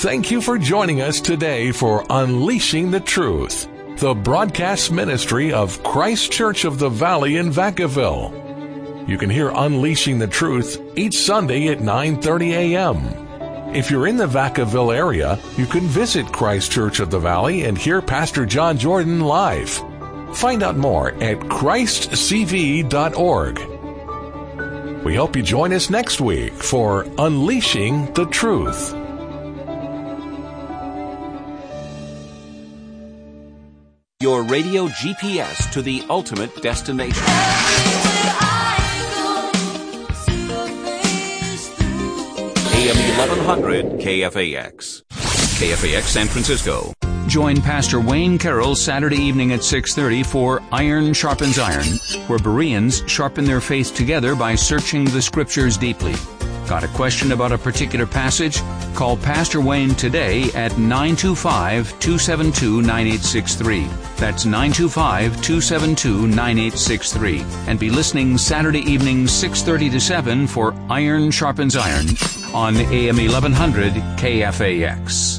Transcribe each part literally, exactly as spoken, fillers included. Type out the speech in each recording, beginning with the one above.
Thank you for joining us today for Unleashing the Truth, the broadcast ministry of Christ Church of the Valley in Vacaville. You can hear Unleashing the Truth each Sunday at nine thirty a.m. If you're in the Vacaville area, you can visit Christ Church of the Valley and hear Pastor John Jordan live. Find out more at christ c v dot org. We hope you join us next week for Unleashing the Truth. Your radio G P S to the ultimate destination. A M eleven hundred K F A X. K F A X San Francisco. Join Pastor Wayne Carroll Saturday evening at six thirty for Iron Sharpens Iron, where Bereans sharpen their faith together by searching the Scriptures deeply. Got a question about a particular passage? Call Pastor Wayne today at nine two five, two seven two, nine eight six three. That's nine two five, two seven two, nine eight six three. And be listening Saturday evening six thirty to seven for Iron Sharpens Iron on A M eleven hundred K F A X.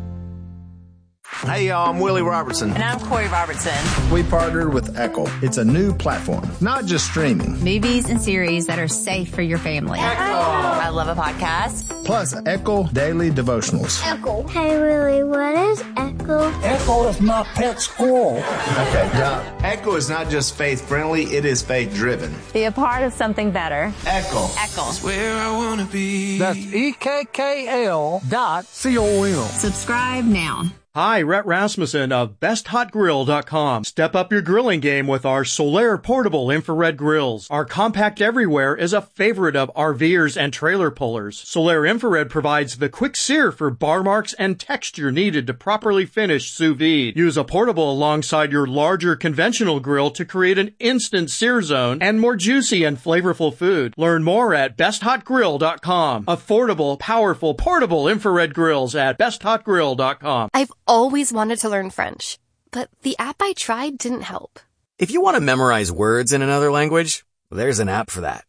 Hey, y'all, I'm Willie Robertson. And I'm Corey Robertson. We partnered with Echo. It's a new platform, not just streaming. Movies and series that are safe for your family. Echo. I love a podcast. Plus, Echo Daily Devotionals. Echo. Hey, Willie, what is Echo? Echo is my pet squirrel. Okay, Doc. Echo is not just faith-friendly, it is faith-driven. Be a part of something better. Echo. Echo. That's where I want to be. That's E K K L dot C O M. Subscribe now. Hi, Rhett Rasmussen of best hot grill dot com. Step up your grilling game with our Solaire portable infrared grills. Our compact everywhere is a favorite of RVers and trailer pullers. Solaire infrared provides the quick sear for bar marks and texture needed to properly finish sous vide. Use a portable alongside your larger conventional grill to create an instant sear zone and more juicy and flavorful food. Learn more at best hot grill dot com. Affordable, powerful, portable infrared grills at best hot grill dot com. I've always wanted to learn French, but the app I tried didn't help. If you want to memorize words in another language, there's an app for that.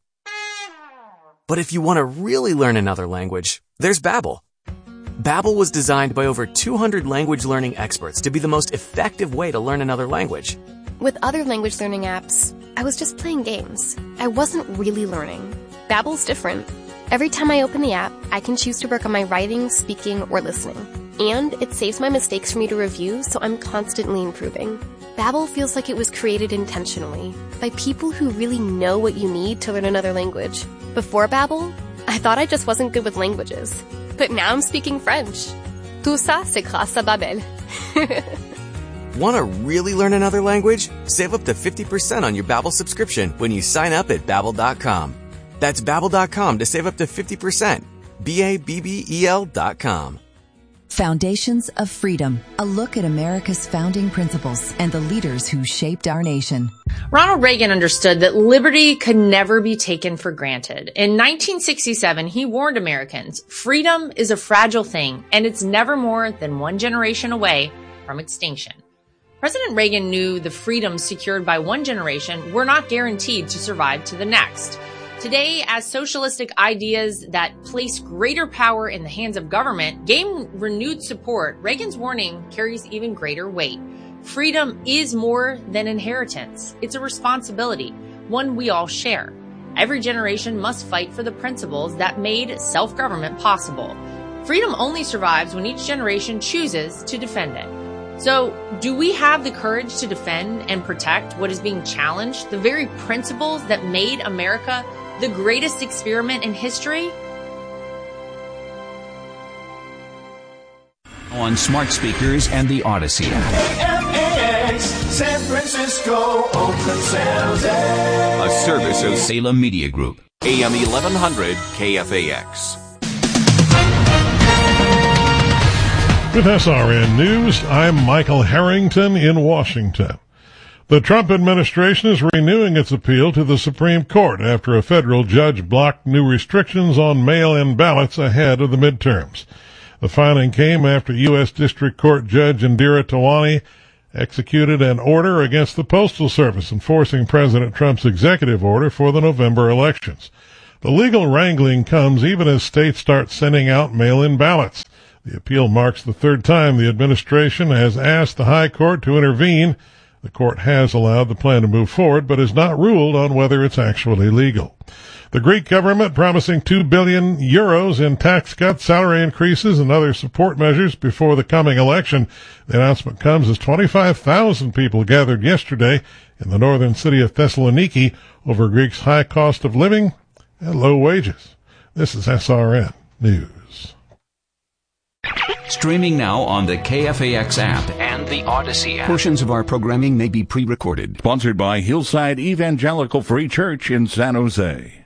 But if you want to really learn another language, there's Babbel. Babbel was designed by over two hundred language learning experts to be the most effective way to learn another language. With other language learning apps, I was just playing games. I wasn't really learning. Babbel's different. Every time I open the app, I can choose to work on my writing, speaking, or listening. And it saves my mistakes for me to review, so I'm constantly improving. Babbel feels like it was created intentionally by people who really know what you need to learn another language. Before Babbel, I thought I just wasn't good with languages. But now I'm speaking French. Tout ça, c'est grâce à Babbel. Want to really learn another language? Save up to fifty percent on your Babbel subscription when you sign up at babbel dot com. That's babbel dot com to save up to fifty percent. B A B B E L dot com. Foundations of Freedom, a look at America's founding principles and the leaders who shaped our nation. Ronald Reagan understood that liberty could never be taken for granted. In nineteen sixty-seven, he warned Americans, freedom is a fragile thing, and it's never more than one generation away from extinction. President Reagan knew the freedoms secured by one generation were not guaranteed to survive to the next. Today, as socialistic ideas that place greater power in the hands of government gain renewed support, Reagan's warning carries even greater weight. Freedom is more than inheritance. It's a responsibility, one we all share. Every generation must fight for the principles that made self-government possible. Freedom only survives when each generation chooses to defend it. So, do we have the courage to defend and protect what is being challenged, the very principles that made America the greatest experiment in history? On smart speakers and the Odyssey app. K F A X, San Francisco, Oakland, San Jose. A service of Salem Media Group. A M eleven hundred K F A X. With S R N News, I'm Michael Harrington in Washington. The Trump administration is renewing its appeal to the Supreme Court after a federal judge blocked new restrictions on mail-in ballots ahead of the midterms. The filing came after U S District Court Judge Indira Tawani executed an order against the Postal Service enforcing President Trump's executive order for the November elections. The legal wrangling comes even as states start sending out mail-in ballots. The appeal marks the third time the administration has asked the High Court to intervene. The court has allowed the plan to move forward, but has not ruled on whether it's actually legal. The Greek government promising two billion euros in tax cuts, salary increases, and other support measures before the coming election. The announcement comes as twenty-five thousand people gathered yesterday in the northern city of Thessaloniki over Greece's high cost of living and low wages. This is S R N News. Streaming now on the K F A X app and the Odyssey app. Portions of our programming may be pre-recorded. Sponsored by Hillside Evangelical Free Church in San Jose.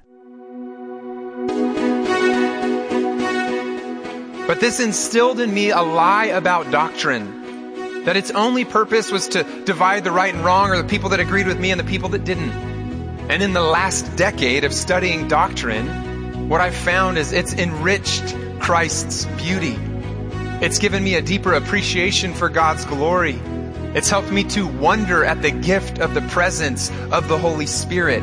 But this instilled in me a lie about doctrine, that its only purpose was to divide the right and wrong, or the people that agreed with me and the people that didn't. And in the last decade of studying doctrine, what I've found is it's enriched Christ's beauty. It's given me a deeper appreciation for God's glory. It's helped me to wonder at the gift of the presence of the Holy Spirit.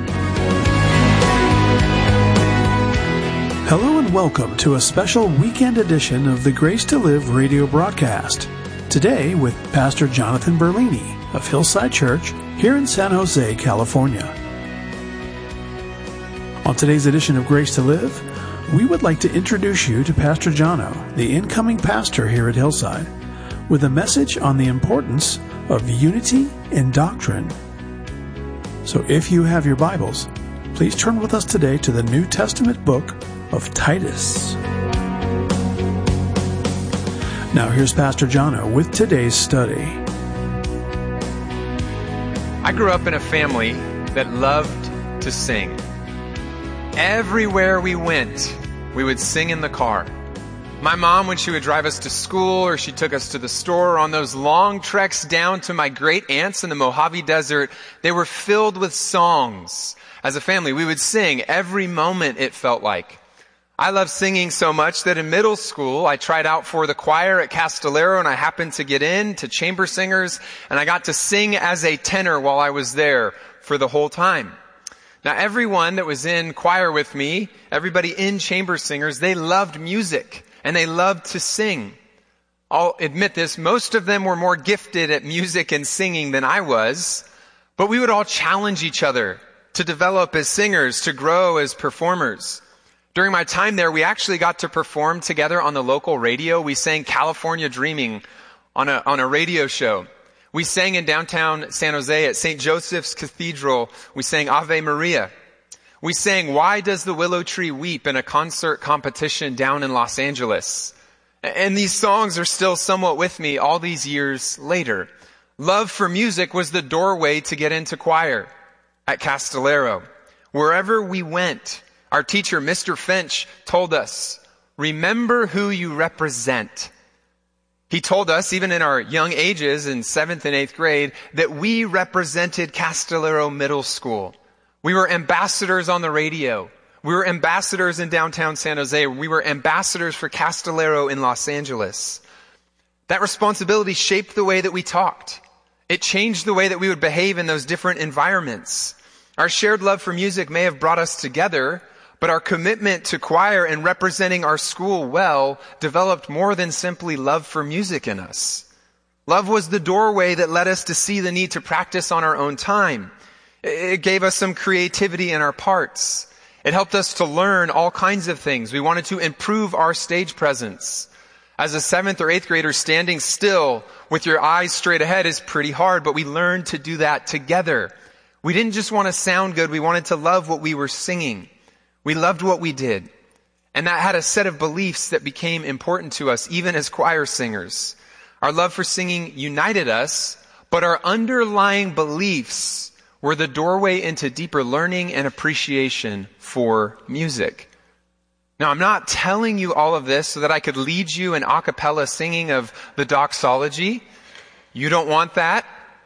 Hello and welcome to a special weekend edition of the Grace to Live radio broadcast. Today with Pastor Jonathan Berlini of Hillside Church here in San Jose, California. On today's edition of Grace to Live, we would like to introduce you to Pastor Jono, the incoming pastor here at Hillside, with a message on the importance of unity in doctrine. So if you have your Bibles, please turn with us today to the New Testament book of Titus. Now here's Pastor Jono with today's study. I grew up in a family that loved to sing. Everywhere we went, we would sing in the car. My mom, when she would drive us to school or she took us to the store, or on those long treks down to my great aunts in the Mojave Desert, they were filled with songs. As a family, we would sing every moment, it felt like. I loved singing so much that in middle school, I tried out for the choir at Castillero, and I happened to get in to chamber singers, and I got to sing as a tenor while I was there for the whole time. Now, everyone that was in choir with me, everybody in chamber singers, they loved music, and they loved to sing. I'll admit this, most of them were more gifted at music and singing than I was, but we would all challenge each other to develop as singers, to grow as performers. During my time there, we actually got to perform together on the local radio. We sang California Dreaming on a, on a radio show. We sang in downtown San Jose at Saint Joseph's Cathedral. We sang Ave Maria. We sang Why Does the Willow Tree Weep in a concert competition down in Los Angeles. And these songs are still somewhat with me all these years later. Love for music was the doorway to get into choir at Castillero. Wherever we went, our teacher, Mister Finch, told us, remember who you represent. He told us, even in our young ages in seventh and eighth grade, that we represented Castillero Middle School. We were ambassadors on the radio. We were ambassadors in downtown San Jose. We were ambassadors for Castillero in Los Angeles. That responsibility shaped the way that we talked. It changed the way that we would behave in those different environments. Our shared love for music may have brought us together, but our commitment to choir and representing our school well developed more than simply love for music in us. Love was the doorway that led us to see the need to practice on our own time. It gave us some creativity in our parts. It helped us to learn all kinds of things. We wanted to improve our stage presence. As a seventh or eighth grader, standing still with your eyes straight ahead is pretty hard, but we learned to do that together. We didn't just want to sound good. We wanted to love what we were singing. We loved what we did. And that had a set of beliefs that became important to us, even as choir singers. Our love for singing united us, but our underlying beliefs were the doorway into deeper learning and appreciation for music. Now, I'm not telling you all of this so that I could lead you in a cappella singing of the doxology. You don't want that.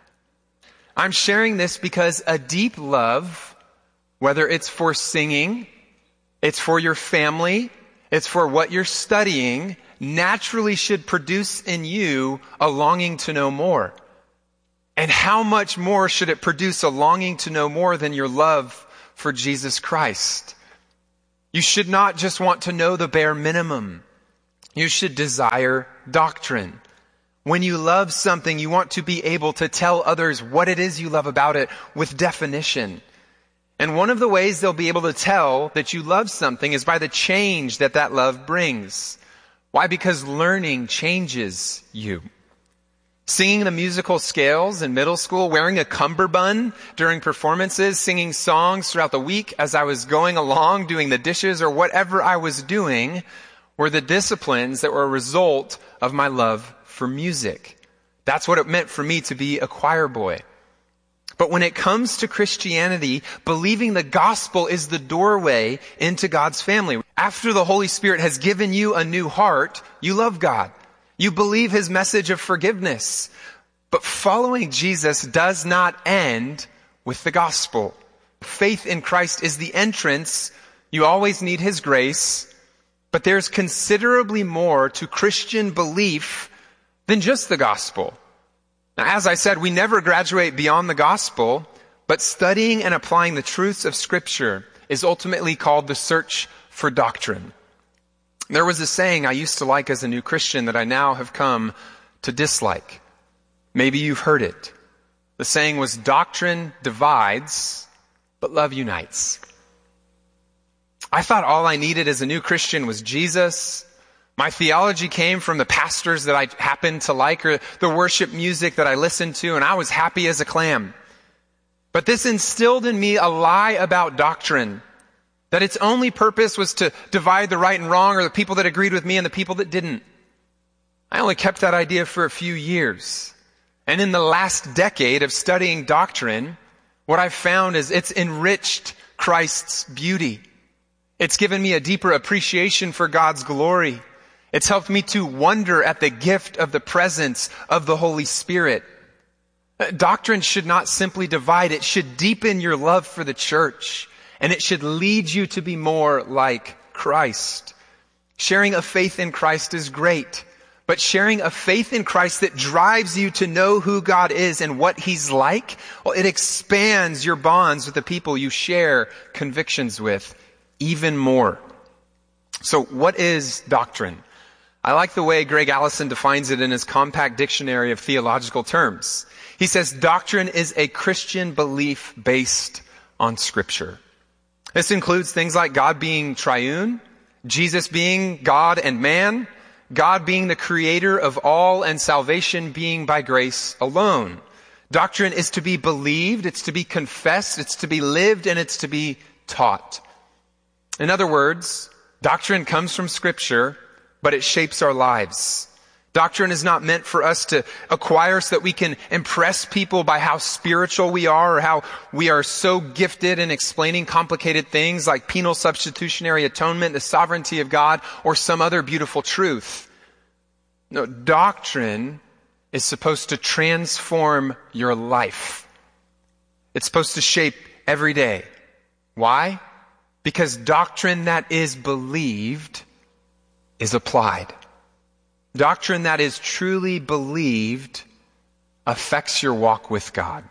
I'm sharing this because a deep love, whether it's for singing, it's for your family, it's for what you're studying, naturally should produce in you a longing to know more. And how much more should it produce a longing to know more than your love for Jesus Christ? You should not just want to know the bare minimum. You should desire doctrine. When you love something, you want to be able to tell others what it is you love about it with definition. And one of the ways they'll be able to tell that you love something is by the change that that love brings. Why? Because learning changes you. Singing the musical scales in middle school, wearing a cummerbund during performances, singing songs throughout the week as I was going along, doing the dishes or whatever I was doing, were the disciplines that were a result of my love for music. That's what it meant for me to be a choir boy. But when it comes to Christianity, believing the gospel is the doorway into God's family. After the Holy Spirit has given you a new heart, you love God. You believe his message of forgiveness. But following Jesus does not end with the gospel. Faith in Christ is the entrance. You always need his grace. But there's considerably more to Christian belief than just the gospel. Now, as I said, we never graduate beyond the gospel, but studying and applying the truths of Scripture is ultimately called the search for doctrine. There was a saying I used to like as a new Christian that I now have come to dislike. Maybe you've heard it. The saying was, doctrine divides, but love unites. I thought all I needed as a new Christian was Jesus. My theology came from the pastors that I happened to like or the worship music that I listened to, and I was happy as a clam. But this instilled in me a lie about doctrine, that its only purpose was to divide the right and wrong, or the people that agreed with me and the people that didn't. I only kept that idea for a few years. And in the last decade of studying doctrine, what I've found is it's enriched Christ's beauty. It's given me a deeper appreciation for God's glory. It's helped me to wonder at the gift of the presence of the Holy Spirit. Doctrine should not simply divide. It should deepen your love for the church. And it should lead you to be more like Christ. Sharing a faith in Christ is great. But sharing a faith in Christ that drives you to know who God is and what he's like, well, it expands your bonds with the people you share convictions with even more. So what is doctrine? I like the way Greg Allison defines it in his compact dictionary of theological terms. He says, doctrine is a Christian belief based on Scripture. This includes things like God being triune, Jesus being God and man, God being the creator of all, and salvation being by grace alone. Doctrine is to be believed, it's to be confessed, it's to be lived, and it's to be taught. In other words, doctrine comes from Scripture, but it shapes our lives. Doctrine is not meant for us to acquire so that we can impress people by how spiritual we are or how we are so gifted in explaining complicated things like penal substitutionary atonement, the sovereignty of God, or some other beautiful truth. No, doctrine is supposed to transform your life. It's supposed to shape every day. Why? Because doctrine that is believed is applied. Doctrine that is truly believed affects your walk with God.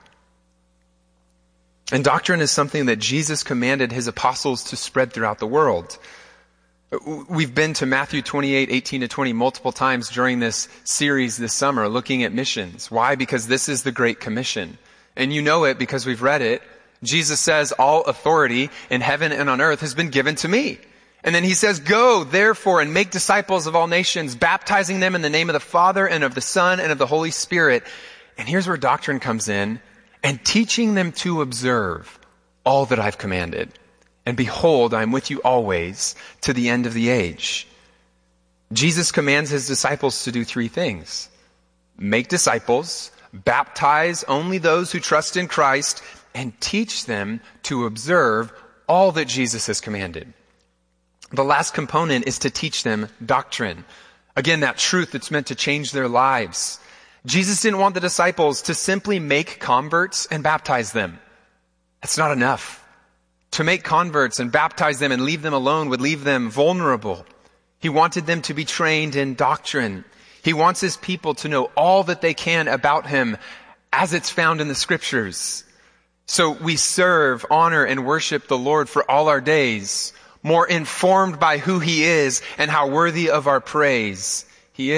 And doctrine is something that Jesus commanded his apostles to spread throughout the world. We've been to Matthew twenty-eight, eighteen to twenty multiple times during this series this summer, looking at missions. Why? Because this is the Great Commission. And you know it because we've read it. Jesus says, all authority in heaven and on earth has been given to me. And then he says, go, therefore, and make disciples of all nations, baptizing them in the name of the Father and of the Son and of the Holy Spirit. And here's where doctrine comes in, and teaching them to observe all that I've commanded. And behold, I am with you always to the end of the age. Jesus commands his disciples to do three things. Make disciples, baptize only those who trust in Christ, and teach them to observe all that Jesus has commanded. The last component is to teach them doctrine. Again, that truth that's meant to change their lives. Jesus didn't want the disciples to simply make converts and baptize them. That's not enough. To make converts and baptize them and leave them alone would leave them vulnerable. He wanted them to be trained in doctrine. He wants his people to know all that they can about him as it's found in the Scriptures. So we serve, honor, and worship the Lord for all our days, more informed by who he is and how worthy of our praise.